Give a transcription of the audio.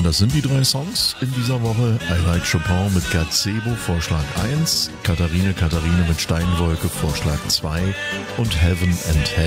Und das sind die 3 Songs in dieser Woche. I Like Chopin mit Gazebo, Vorschlag 1, Katharine mit Steinwolke, Vorschlag 2 und Heaven and Hell